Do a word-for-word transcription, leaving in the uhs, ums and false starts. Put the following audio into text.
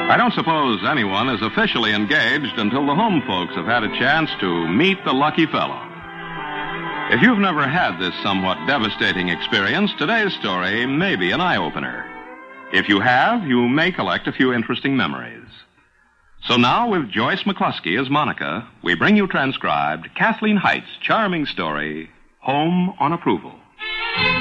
I don't suppose anyone is officially engaged until the home folks have had a chance to meet the lucky fellow. If you've never had this somewhat devastating experience, today's story may be an eye-opener. If you have, you may collect a few interesting memories. So now, with Joyce McCluskey as Monica, we bring you transcribed Kathleen Height's charming story, Home on Approval.